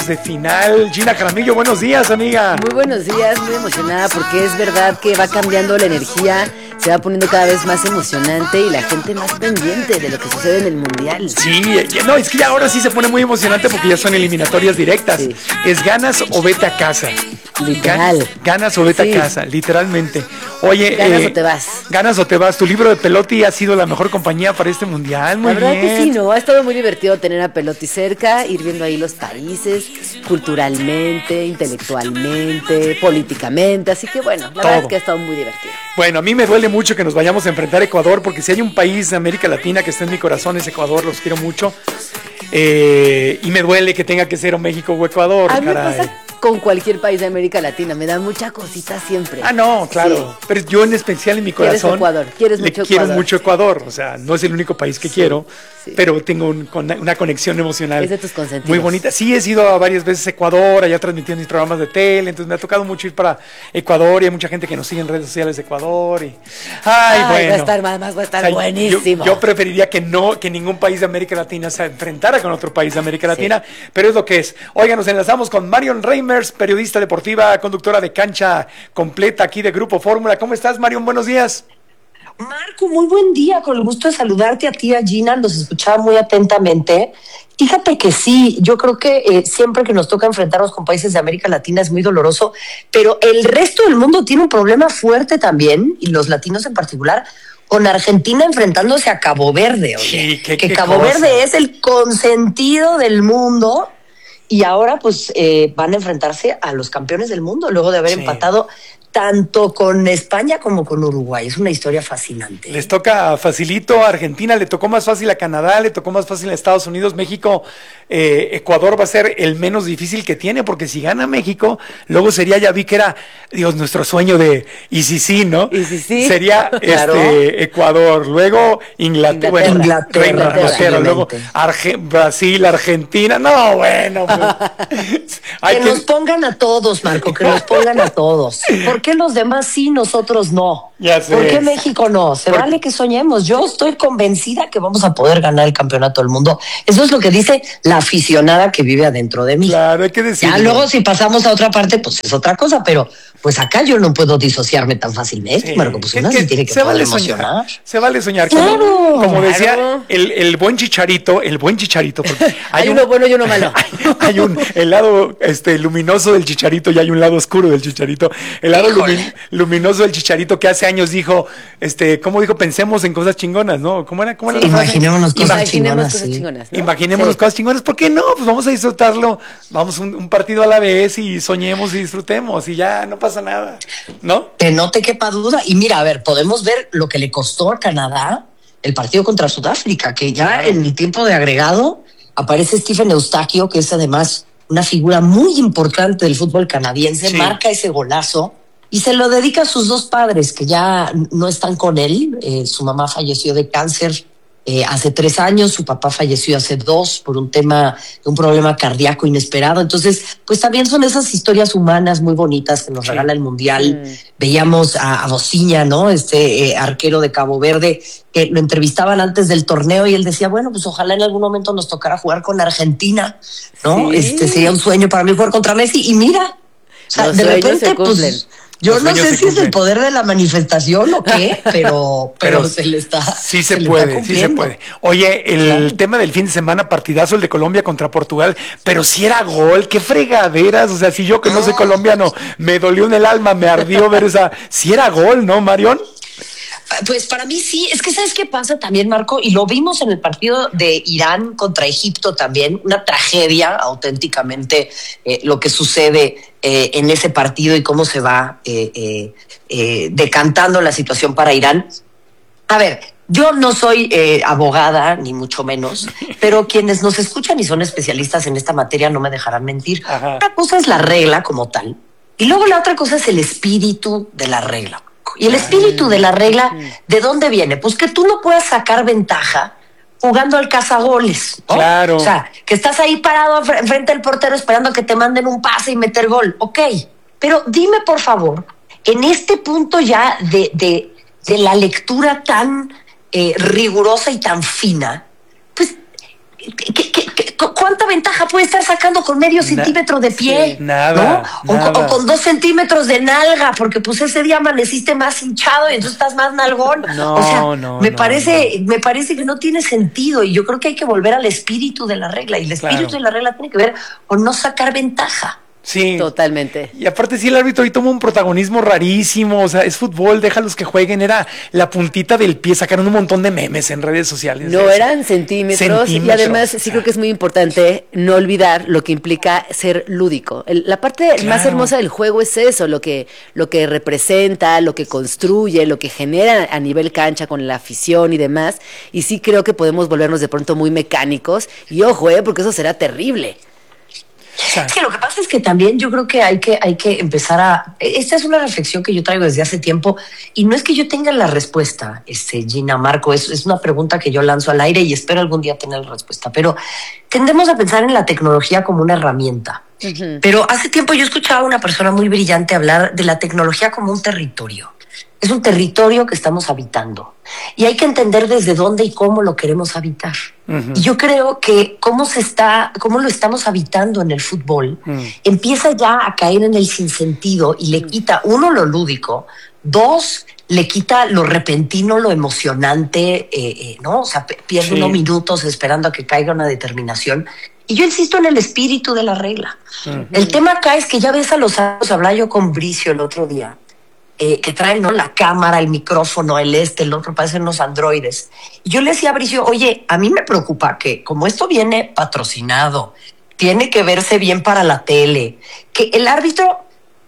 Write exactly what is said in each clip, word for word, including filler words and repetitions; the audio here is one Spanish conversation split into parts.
de final. Gina Jaramillo, buenos días, amiga. Muy buenos días, muy emocionada porque es verdad que va cambiando la energía, se va poniendo cada vez más emocionante y la gente más pendiente de lo que sucede en el Mundial. Sí, no, es que ya ahora sí se pone muy emocionante porque ya son eliminatorias directas. Sí. Es ganas o vete a casa. Literal. Ganas o vete sí. a casa, literalmente. Oye, ganas eh, o te vas. Ganas o te vas. Tu libro de Pelotti ha sido la mejor compañía para este Mundial. Muy la verdad bien. que sí, ¿no? Ha estado muy divertido tener a Pelotti cerca, ir viendo ahí los países, culturalmente, intelectualmente, políticamente. Así que bueno, la Todo. verdad es que ha estado muy divertido. Bueno, a mí me duele mucho que nos vayamos a enfrentar a Ecuador, porque si hay un país de América Latina que está en mi corazón es Ecuador, los quiero mucho. Eh, y me duele que tenga que ser o México o Ecuador. A mí caray. me pasa con cualquier país de América Latina, me da mucha cosita siempre. Ah, no, claro, sí. Pero yo en especial en mi corazón ¿Quieres Ecuador? ¿Quieres mucho le quiero Ecuador? mucho Ecuador, o sea, no es el único país que sí, quiero, sí. pero tengo un, una conexión emocional es de tus consentidos. Muy bonita. Sí, he ido a varias veces a Ecuador, allá transmitiendo mis programas de tele, entonces me ha tocado mucho ir para Ecuador y hay mucha gente que nos sigue en redes sociales de Ecuador. Y... Ay, Ay, bueno. va a estar, además va a estar o sea, buenísimo. Yo, yo preferiría que no, que ningún país de América Latina se enfrentara con otro país de América Latina, sí. pero es lo que es. Oigan, nos enlazamos con Marion Reimers, periodista deportiva, conductora de Cancha Completa aquí de Grupo Fórmula. ¿Cómo estás, Marion? Buenos días. Marco, muy buen día, con el gusto de saludarte a ti, a Gina, los escuchaba muy atentamente. Fíjate que sí, yo creo que eh, siempre que nos toca enfrentarnos con países de América Latina es muy doloroso, pero el resto del mundo tiene un problema fuerte también, y los latinos en particular, con Argentina enfrentándose a Cabo Verde. Oye, sí, qué, que qué Cabo cosa. Verde es el consentido del mundo. Y ahora pues eh, van a enfrentarse a los campeones del mundo luego de haber sí. empatado tanto con España como con Uruguay. Es una historia fascinante. Les toca facilito a Argentina, le tocó más fácil a Canadá, le tocó más fácil a Estados Unidos, México, eh, Ecuador va a ser el menos difícil que tiene, porque si gana México, luego sería, ya vi que era, Dios, nuestro sueño de, y si sí, ¿no? Y si sí. Sería claro. este Ecuador, luego Inglaterra, bueno, Inglaterra, Inglaterra, Inglaterra luego Arge- Brasil, Argentina, no, bueno. Pues, que, que nos pongan a todos, Marco, que nos pongan a todos. ¿Por qué los demás sí, nosotros no? Ya sé. ¿Por qué México no? Se Por... vale que soñemos. Yo estoy convencida que vamos a poder ganar el campeonato del mundo. Eso es lo que dice la aficionada que vive adentro de mí. Claro, hay que decirlo. Ya luego si pasamos a otra parte, pues es otra cosa, pero pues acá yo no puedo disociarme tan fácilmente, sí. Marco, pues una se tiene que se poder vale emocionar. Soñar. Se vale soñar. Claro, como, como decía claro. el, el buen Chicharito, el buen Chicharito. Hay, hay uno un, bueno y uno malo. Hay, hay un el lado este, luminoso del Chicharito y hay un lado oscuro del Chicharito. El lado lumi, luminoso del Chicharito que hace años dijo, este, ¿cómo dijo? Pensemos en cosas chingonas, ¿no? ¿Cómo era? ¿Cómo era sí, la imaginémonos cosas Imaginemos chingonas. Cosas sí. chingonas ¿no? Imaginémonos sí. cosas chingonas. ¿Por qué no? Pues vamos a disfrutarlo. Vamos un, un partido a la vez y soñemos y disfrutemos y ya no pasa nada, ¿no? Que no te quepa duda. Y mira, a ver, podemos ver lo que le costó a Canadá el partido contra Sudáfrica, que ya claro. en el tiempo de agregado aparece Stephen Eustaquio, que es además una figura muy importante del fútbol canadiense, sí. marca ese golazo y se lo dedica a sus dos padres, que ya no están con él. Eh, su mamá falleció de cáncer eh, hace tres años, su papá falleció hace dos por un tema, un problema cardíaco inesperado. Entonces, pues también son esas historias humanas muy bonitas que nos sí. regala el Mundial. Mm. Veíamos a, a Bociña, ¿no? Este eh, arquero de Cabo Verde, que lo entrevistaban antes del torneo y él decía, bueno, pues ojalá en algún momento nos tocara jugar con Argentina, ¿no? Sí. Este sería un sueño para mí jugar contra Messi. Y mira, o sea, de repente, pues... Yo no sé si es el poder de la manifestación o qué, pero, pero, pero se le está. Sí se, se puede, sí se puede. Oye, el claro. tema del fin de semana, partidazo el de Colombia contra Portugal, pero si era gol, qué fregaderas. O sea, si yo que no soy colombiano, me dolió en el alma, me ardió ver esa. Si era gol, ¿no, Marion? Pues para mí sí, es que ¿sabes qué pasa también, Marco? Y lo vimos en el partido de Irán contra Egipto también, una tragedia auténticamente eh, lo que sucede eh, en ese partido y cómo se va eh, eh, eh, decantando la situación para Irán. A ver, yo no soy eh, abogada, ni mucho menos, pero quienes nos escuchan y son especialistas en esta materia no me dejarán mentir. Ajá. Una cosa es la regla como tal, y luego la otra cosa es el espíritu de la regla. Y el espíritu de la regla, ¿de dónde viene? Pues que tú no puedas sacar ventaja jugando al cazagoles, ¿no? Claro. O sea, que estás ahí parado frente al portero esperando que te manden un pase y meter gol. Ok, pero dime por favor, en este punto ya de, de, de la lectura tan eh, rigurosa y tan fina, pues, ¿qué, qué, qué, ¿cuánta ventaja puede estar sacando con medio Na- centímetro de pie? sí, nada, ¿no? O, nada. o con dos centímetros de nalga, porque pues ese día amaneciste más hinchado y entonces estás más nalgón. No, o sea, no, me no, parece, me parece que no tiene sentido, y yo creo que hay que volver al espíritu de la regla, y el espíritu Claro. de la regla tiene que ver con no sacar ventaja. Sí. Totalmente. Y aparte sí, el árbitro ahí toma un protagonismo rarísimo, o sea, es fútbol, déjalos que jueguen, era la puntita del pie, sacaron un montón de memes en redes sociales. No de eso. eran centímetros, y Centímetros, además o sí sea. creo que es muy importante no olvidar lo que implica ser lúdico. El- la parte más Claro. hermosa del juego es eso, lo que, lo que representa, lo que construye, lo que genera a nivel cancha con la afición y demás. Y sí creo que podemos volvernos de pronto muy mecánicos. Y ojo, eh, porque eso será terrible. O sea, Es que lo que pasa es que también yo creo que hay que, hay que empezar a... Esta es una reflexión que yo traigo desde hace tiempo, y no es que yo tenga la respuesta, este, Gina, Marco, es, es una pregunta que yo lanzo al aire y espero algún día tener la respuesta, pero tendemos a pensar en la tecnología como una herramienta. Ujú. Pero hace tiempo yo escuchaba a una persona muy brillante hablar de la tecnología como un territorio. Es un territorio que estamos habitando, y hay que entender desde dónde y cómo lo queremos habitar. Ujú. Y yo creo que cómo se está, cómo lo estamos habitando en el fútbol, Mm. empieza ya a caer en el sinsentido y le quita, uno, lo lúdico, dos, le quita lo repentino, lo emocionante, eh, eh, ¿no? O sea, pe- pierde Sí. unos minutos esperando a que caiga una determinación. Y yo insisto en el espíritu de la regla. Ujú. El tema acá es que ya ves a los años, hablaba yo con Bricio el otro día, eh, que traen, ¿no?, la cámara, el micrófono, el este, el otro, parecen unos androides. Y yo le decía a Bricio, oye, a mí me preocupa que como esto viene patrocinado, tiene que verse bien para la tele, que el árbitro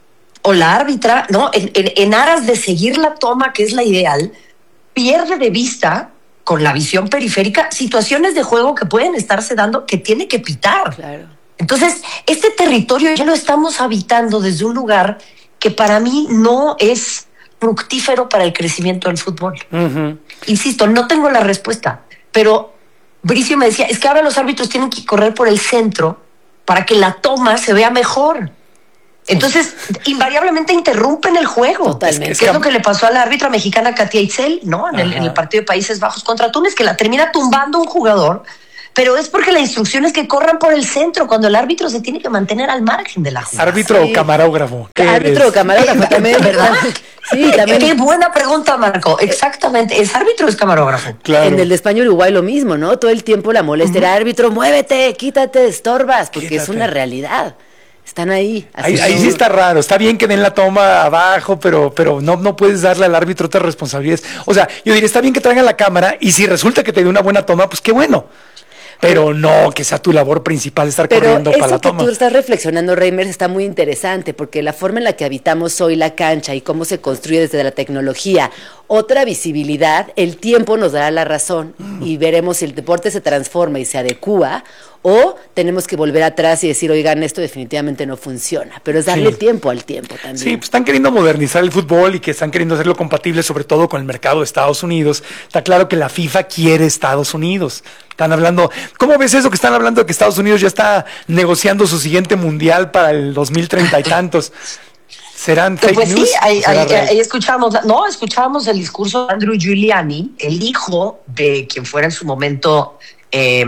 o la árbitra, ¿no?, en, en, en aras de seguir la toma, que es la ideal, pierde de vista con la visión periférica situaciones de juego que pueden estarse dando que tiene que pitar. Claro. Entonces, este territorio ya lo estamos habitando desde un lugar que para mí no es fructífero para el crecimiento del fútbol. Ujú. Insisto, no tengo la respuesta, pero Bricio me decía, es que ahora los árbitros tienen que correr por el centro para que la toma se vea mejor. Entonces, invariablemente interrumpen el juego. Totalmente. Es que es lo que le pasó a la árbitra mexicana Katia Itzel, ¿no? En el, Ajá. en el partido de Países Bajos contra Túnez, que la termina tumbando un jugador, pero es porque la instrucción es que corran por el centro, cuando el árbitro se tiene que mantener al margen de la jugada. Árbitro Sí. o camarógrafo. ¿Qué Árbitro o eres? camarógrafo también, ¿Verdad? Sí, Qué también. buena pregunta, Marco. Exactamente. ¿Es árbitro o es camarógrafo? Claro. En el de España-Uruguay lo mismo, ¿no? Todo el tiempo la molestia era, árbitro, muévete, quítate, estorbas, porque es Quítate. una realidad. Están ahí. Ahí, así ahí son. sí está raro, está bien que den la toma abajo, pero, pero no, no puedes darle al árbitro otras responsabilidades. O sea, yo diría, está bien que traigan la cámara, y si resulta que te dé una buena toma, pues qué bueno. Pero no que sea tu labor principal estar Pero corriendo para eso la que toma. tú estás reflexionando, Reimers, está muy interesante, porque la forma en la que habitamos hoy la cancha y cómo se construye desde la tecnología, otra visibilidad, el tiempo nos dará la razón y veremos si el deporte se transforma y se adecúa, o tenemos que volver atrás y decir, oigan, esto definitivamente no funciona. Pero es darle Sí. tiempo al tiempo también. Sí, pues están queriendo modernizar el fútbol y que están queriendo hacerlo compatible sobre todo con el mercado de Estados Unidos. Está claro que la FIFA quiere Estados Unidos. Están hablando, ¿cómo ves eso que están hablando de que Estados Unidos ya está negociando su siguiente mundial para el dos mil treinta y tantos? ¿Serán fake Pues news? sí, ahí, ¿Será ahí- real? ahí escuchamos, la- no, escuchábamos el discurso de Andrew Giuliani, el hijo de quien fuera en su momento eh,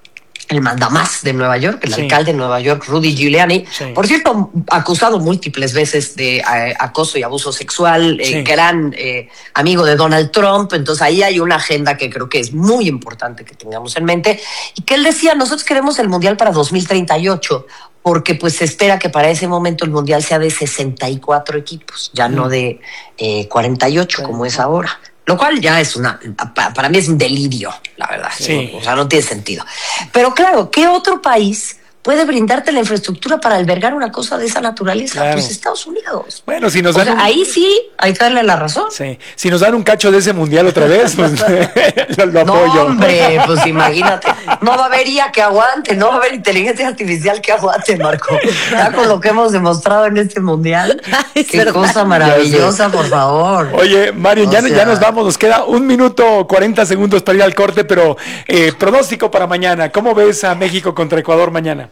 el mandamás de Nueva York, el Sí. alcalde de Nueva York, Rudy Giuliani, Sí. por cierto, acusado múltiples veces de eh, acoso y abuso sexual, eh, Sí. gran eh, amigo de Donald Trump. Entonces ahí hay una agenda que creo que es muy importante que tengamos en mente, y que él decía, nosotros queremos el Mundial para dos mil treinta y ocho, porque pues se espera que para ese momento el Mundial sea de sesenta y cuatro equipos, ya no de eh, cuarenta y ocho como es ahora. Lo cual ya es una, pa- para mí es un delirio, la verdad. Sí. O sea, no tiene sentido. Pero claro, ¿qué otro país puede brindarte la infraestructura para albergar una cosa de esa naturaleza? Claro. Pues Estados Unidos. Bueno, si nos O dan sea, un- ahí sí hay que darle la razón. Sí. Si nos dan un cacho de ese mundial otra vez, pues lo, lo No, apoyo. hombre, pues imagínate. No va a haber I A que aguante, no va a haber inteligencia artificial que aguante, Marco. Ya con lo que hemos demostrado en este mundial. Es Qué verdad. cosa maravillosa, por favor. Oye, Mario, O ya, sea- ya nos vamos, nos queda un minuto cuarenta segundos para ir al corte, pero eh, pronóstico para mañana. ¿Cómo ves a México contra Ecuador mañana?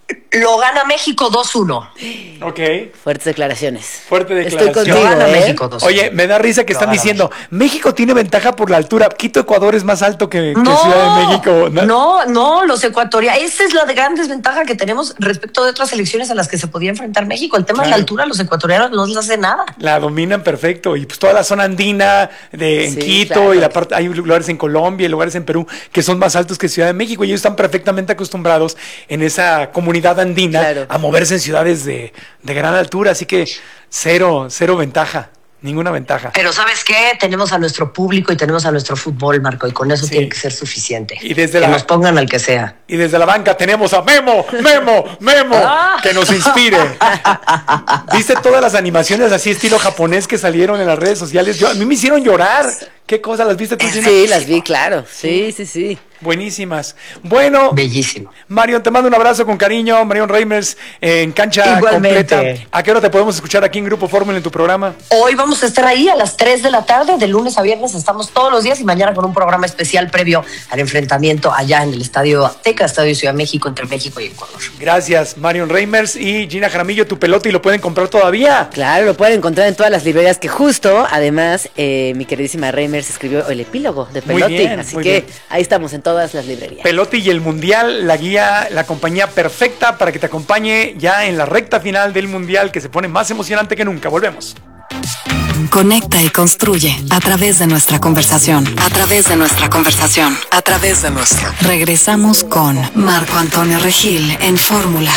lo gana México dos uno. Ok. Fuertes declaraciones. Fuerte Estoy declaración. contigo, Lo gana ¿eh? México dos uno. Oye, me da risa que Lo están gana diciendo, México tiene ventaja por la altura. Quito, Ecuador es más alto que, que No, Ciudad de México. no, no, los ecuatorianos. Esa es la gran desventaja que tenemos respecto de otras elecciones a las que se podía enfrentar México. El tema Claro. de la altura, los ecuatorianos no les hace nada. La dominan perfecto. Y pues toda la zona andina de en Sí, Quito claro. y la parte, hay lugares en Colombia y lugares en Perú que son más altos que Ciudad de México. Y ellos están perfectamente acostumbrados en esa comunidad andina Claro. a moverse en ciudades de, de gran altura. Así que cero, cero ventaja. Ninguna ventaja. Pero ¿sabes qué? Tenemos a nuestro público y tenemos a nuestro fútbol, Marco, y con eso Sí. tiene que ser suficiente. Y desde que la- nos pongan al que sea. Y desde la banca tenemos a Memo, Memo, Memo, Ah. que nos inspire. ¿Viste todas las animaciones así estilo japonés que salieron en las redes sociales? Yo, a mí me hicieron llorar. ¿Qué cosa? ¿Las viste tú, Gina? Sí, las vi, claro. Sí, sí, sí. Buenísimas. Bueno, Bellísimo. Marion, te mando un abrazo con cariño. Marion Reimers en cancha Igualmente. completa. ¿A qué hora te podemos escuchar aquí en Grupo Fórmula en tu programa? Hoy vamos a estar ahí a las tres de la tarde, de lunes a viernes estamos todos los días y mañana con un programa especial previo al enfrentamiento allá en el Estadio Azteca, Estadio Ciudad de México, entre México y Ecuador. Gracias, Marion Reimers y Gina Jaramillo, tu pelota y lo pueden comprar todavía. Claro, lo pueden encontrar en todas las librerías que justo, además, eh, mi queridísima Reimers escribió el epílogo de Muy Pelotti. bien, así muy que bien. ahí estamos en todas las librerías. Pelotti y el Mundial, la guía, la compañía perfecta para que te acompañe ya en la recta final del Mundial que se pone más emocionante que nunca. Volvemos. Conecta y construye a través de nuestra conversación. A través de nuestra conversación. A través de nuestra. Regresamos con Marco Antonio Regil en Fórmula.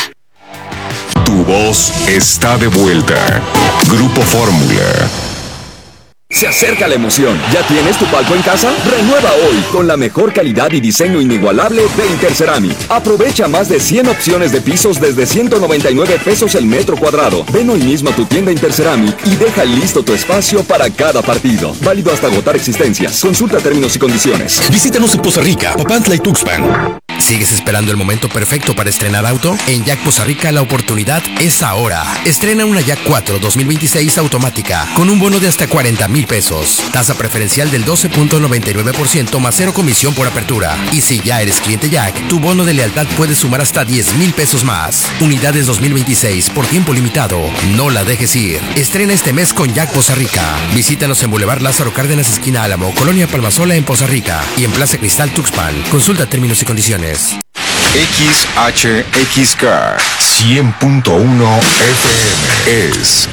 Tu voz está de vuelta. Grupo Fórmula. Se acerca la emoción. ¿Ya tienes tu palco en casa? Renueva hoy con la mejor calidad y diseño inigualable de Interceramic. Aprovecha más de cien opciones de pisos desde ciento noventa y nueve pesos el metro cuadrado. Ven hoy mismo a tu tienda Interceramic y deja listo tu espacio para cada partido. Válido hasta agotar existencias. Consulta términos y condiciones. Visítanos en Poza Rica, Papantla y Tuxpan. ¿Sigues esperando el momento perfecto para estrenar auto? En Jack Poza Rica la oportunidad es ahora. Estrena una Jack cuatro dos mil veintiséis automática con un bono de hasta cuarenta mil pesos. Tasa preferencial del doce punto noventa y nueve por ciento más cero comisión por apertura. Y si ya eres cliente Jack, tu bono de lealtad puede sumar hasta diez mil pesos más. Unidades dos mil veintiséis por tiempo limitado. No la dejes ir. Estrena este mes con Jack Poza Rica. Visítanos en Boulevard Lázaro Cárdenas, esquina Álamo, Colonia Palmasola en Poza Rica y en Plaza Cristal Tuxpan. Consulta términos y condiciones. X H X K cien punto uno F M es